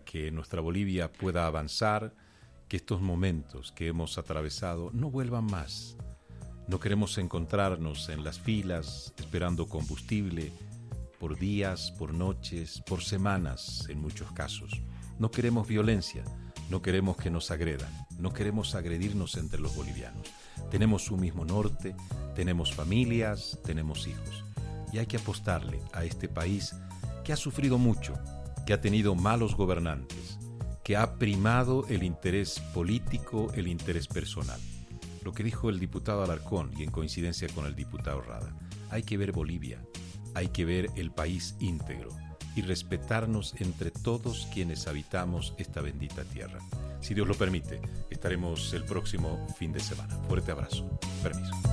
que nuestra Bolivia pueda avanzar, que estos momentos que hemos atravesado no vuelvan más. No queremos encontrarnos en las filas esperando combustible por días, por noches, por semanas en muchos casos. No queremos violencia, no queremos que nos agredan, no queremos agredirnos entre los bolivianos. Tenemos un mismo norte, tenemos familias, tenemos hijos. Y hay que apostarle a este país que ha sufrido mucho, que ha tenido malos gobernantes, que ha primado el interés político, el interés personal. Lo que dijo el diputado Alarcón, y en coincidencia con el diputado Rada, hay que ver Bolivia, hay que ver el país íntegro y respetarnos entre todos quienes habitamos esta bendita tierra. Si Dios lo permite, estaremos el próximo fin de semana. Fuerte abrazo. Permiso.